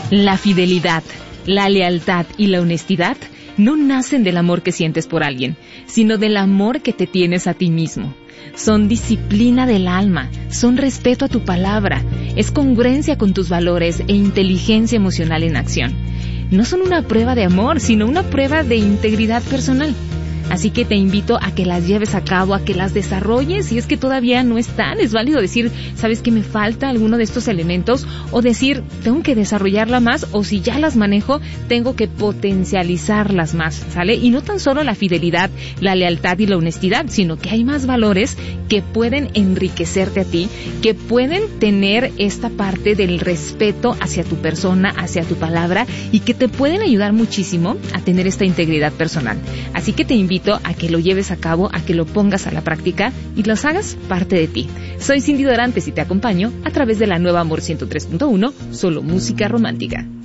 La fidelidad, la lealtad y la honestidad no nacen del amor que sientes por alguien, sino del amor que te tienes a ti mismo. Son disciplina del alma, son respeto a tu palabra, es congruencia con tus valores e inteligencia emocional en acción. No son una prueba de amor, sino una prueba de integridad personal. Así que te invito a que las lleves a cabo, a que las desarrolles. Si es que todavía no están, es válido decir, ¿sabes que me falta alguno de estos elementos? O decir, tengo que desarrollarla más, o si ya las manejo, tengo que potencializarlas más, ¿sale? Y no tan solo la fidelidad, la lealtad y la honestidad, sino que hay más valores que pueden enriquecerte a ti, que pueden tener esta parte del respeto hacia tu persona, hacia tu palabra, y que te pueden ayudar muchísimo a tener esta integridad personal. Así que te invito a que lo lleves a cabo, a que lo pongas a la práctica y los hagas parte de ti. Soy Cindy Dorantes y te acompaño a través de la nueva Amor 103.1, solo música romántica.